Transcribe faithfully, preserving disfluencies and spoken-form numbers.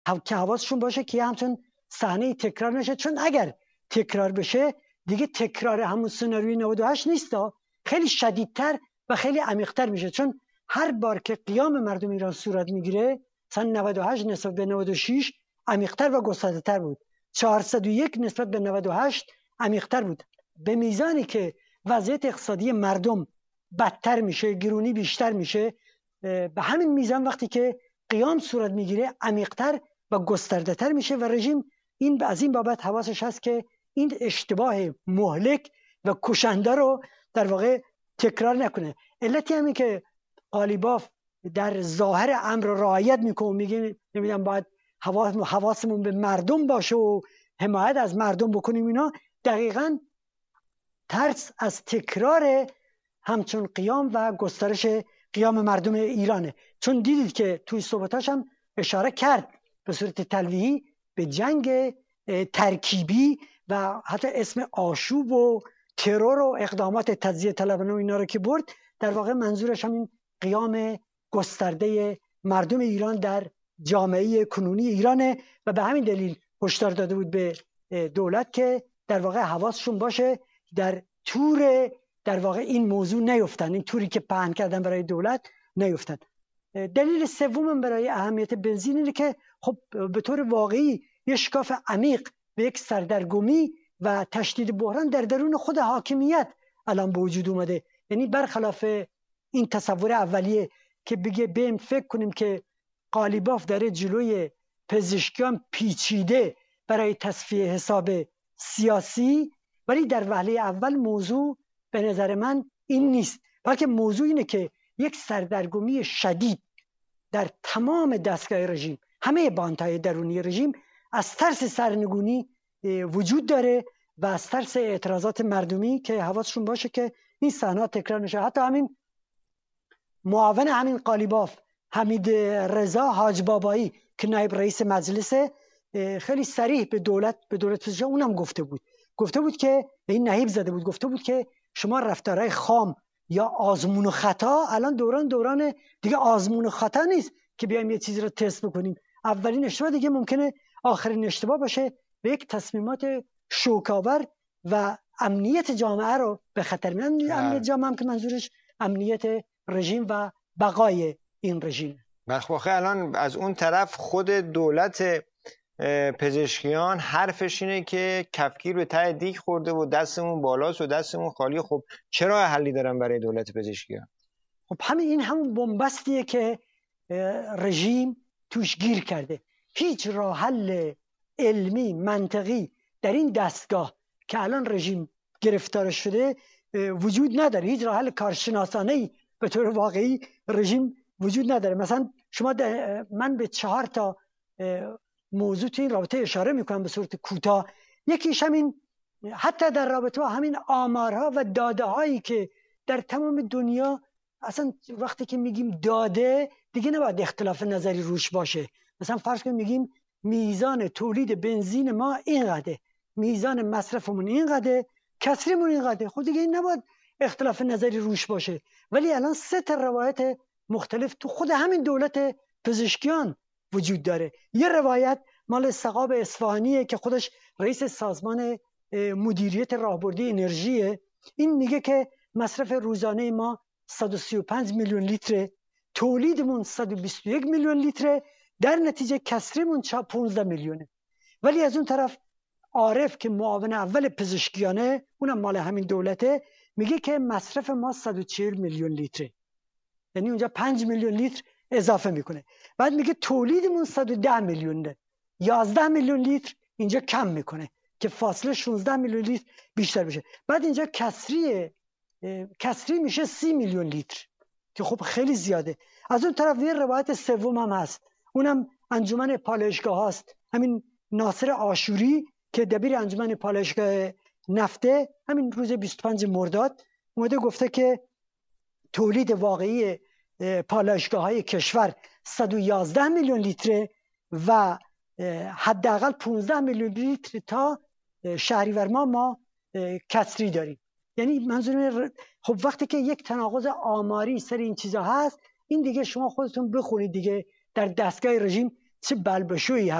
که حواسشون باشه که همچون صحنه تکرار نشه، چون اگر تکرار بشه دیگه تکرار همون سناریوی نود و هشت نیست، خیلی شدیدتر و خیلی عمیق‌تر میشه. چون هر بار که قیام مردم ایران صورت میگیره، سن نود و هشت نسبت به نود و شش عمیق‌تر و گسترده‌تر بود، چهارصد و یک نسبت به نود و هشت عمیق‌تر بود. به میزانی که وضعیت اقتصادی مردم بدتر میشه، گرونی بیشتر میشه، به همین میزان وقتی که قیام صورت میگیره عمیق‌تر و گسترده‌تر میشه و رژیم این از این بابت حواسش هست که این اشتباه مهلک و کشنده رو در واقع تکرار نکنه. علتی همین که قالیباف در ظاهر امر رعایت میکنه، میگه نمیدونم باید حواسمون به مردم باشه و حمایت از مردم بکنیم، اینا دقیقاً ترس از تکرار همچون قیام و گسترش قیام مردم ایرانه. چون دیدید که توی صحبتاش هم اشاره کرد به صورت تلویحی به جنگ ترکیبی و حتی اسم آشوب و ترور و اقدامات تجزیه طلبانه و اینا رو که برد، در واقع منظورش همین قیام گسترده مردم ایران در جامعه کنونی ایرانه و به همین دلیل هشدار داده بود به دولت که در واقع حواسشون باشه در تور در واقع این موضوع نیفتن، این توری که پهن کردن برای دولت نیفتن. دلیل سوم برای اهمیت بنزین اینه که خب به طور واقعی یک شکاف عمیق به یک سردرگمی و تشدید بحران در درون خود حاکمیت الان به وجود اومده. یعنی برخلاف این تصور اولیه که بگه بیم فکر کنیم که قالیباف داره جلوی پزشکیان پیچیده برای تصفیه حساب سیاسی، ولی در وهله اول موضوع به نظر من این نیست، بلکه موضوع اینه که یک سردرگمی شدید در تمام دستگاه رژیم، همه بانت‌های درونی رژیم از ترس سرنگونی وجود داره و از ترس اعتراضات مردمی که حواسشون باشه که این صحنه تکرار نشه. حتی همین معاون همین قالیباف، حمید رضا حاج بابایی که نایب رئیس مجلس، خیلی صریح به دولت به دولت پزشکی اونم گفته بود گفته بود که این نهیب زده بود گفته بود که شما رفتارهای خام یا آزمون و خطا، الان دوران دوران دیگه آزمون و خطا نیست که بیایم یه چیزی رو تست بکنیم. اولین اشتباه دیگه ممکنه آخرین اشتباه باشه، به یک تصمیمات شوکاور و امنیت جامعه رو به خطر می‌اندازه. امنیت جامعه هم که منظورش امنیت رژیم و بقای این رژیم. بخواخه الان از اون طرف خود دولت پزشکیان حرفش اینه که کفگیر به ته دیگ خورده و دستمون بالاست و دستمون خالی. خب چرا حلی دارن برای دولت پزشکیان؟ خب همین این همون بنبستیه که رژیم توش گیر کرده. هیچ راه حل علمی منطقی در این دستگاه که الان رژیم گرفتار شده وجود نداره. هیچ راه حل کارشناسانه‌ای به طور واقعی رژیم وجود نداره. مثلا شما من به چهار تا موضوع تو این رابطه اشاره میکنم به صورت کوتاه. یکیش همین حتی در رابطه با همین آمارها و داده هایی که در تمام دنیا، اصلا وقتی که میگیم داده دیگه نباید اختلاف نظری روش باشه. مثلا فرض کنیم میگیم میزان تولید بنزین ما اینقدره، میزان مصرفمون اینقدره، کسریمون اینقدره، خود دیگه این نباید اختلاف نظری روش باشه. ولی الان سه تا روایت مختلف تو خود همین دولت پزشکیان وجود داره. یه روایت مال سقاب اصفهانیه که خودش رئیس سازمان مدیریت راهبردی انرژیه. این میگه که مصرف روزانه ما صد و سی و پنج میلیون لیتر، تولیدمون صد و بیست و یک میلیون لیتر، در نتیجه کسریمون پانزده میلیونه. ولی از اون طرف عارف که معاون اول پزشکیانه، اونم مال همین دولته، میگه که مصرف ما صد و چهل میلیون لیتر، یعنی اونجا پنج میلیون لیتر اضافه میکنه. بعد میگه تولیدمون صد و ده میلیونه، یازده میلیون لیتر اینجا کم میکنه که فاصله شانزده میلیون لیتر بیشتر بشه. بعد اینجا کسری کسری میشه سی میلیون لیتر که خب خیلی زیاده. از اون طرف یه روایت سوم هم هست، اونم انجمن پالایشگاه هاست. همین ناصر عاشوری که دبیر انجمن پالایشگاه نفته، همین روز بیست و پنج مرداد اومده گفته که تولید واقعی پالایشگاه های کشور صد و یازده میلیون لیتر و حداقل پانزده میلیون لیتر تا شهریور ما ما کسری داریم. یعنی منظور خب وقتی که یک تناقض آماری سر این چیزا هست، این دیگه شما خودتون بخونید دیگه در دستگاه رژیم چه بلبشویی